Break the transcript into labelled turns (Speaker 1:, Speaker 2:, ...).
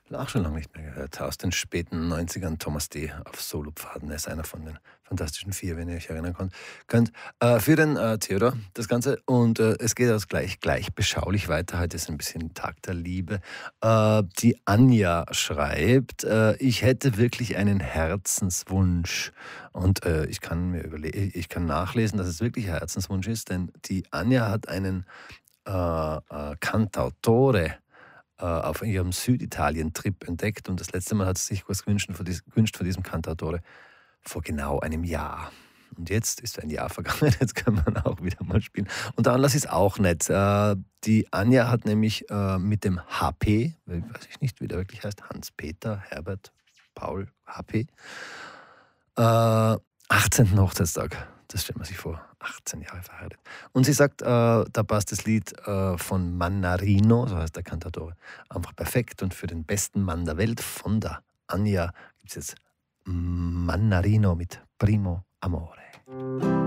Speaker 1: Auch schon lange nicht mehr gehört. Aus den späten 90ern Thomas D. auf Solopfaden. Er ist einer von den Fantastischen Vier, wenn ihr euch erinnern könnt. Für den Theodor das Ganze. Und es geht auch gleich beschaulich weiter. Heute ist ein bisschen Tag der Liebe. Die Anja schreibt, ich hätte wirklich einen Herzenswunsch. Und ich kann nachlesen, dass es wirklich ein Herzenswunsch ist, denn die Anja hat einen Cantautore auf ihrem Süditalien-Trip entdeckt und das letzte Mal hat sie sich was gewünscht von diesem Cantautore vor genau einem Jahr. Und jetzt ist ein Jahr vergangen, jetzt kann man auch wieder mal spielen. Und der Anlass ist auch nett. Die Anja hat nämlich mit dem HP, weiß ich nicht, wie der wirklich heißt, Hans-Peter, Herbert, Paul, HP, 18. Hochzeitstag. Das stellt man sich vor. 18 Jahre verheiratet. Und sie sagt, da passt das Lied von Mannarino, so heißt der Cantautore, einfach perfekt. Und für den besten Mann der Welt von der Anja gibt es jetzt Mannarino mit Primo Amore.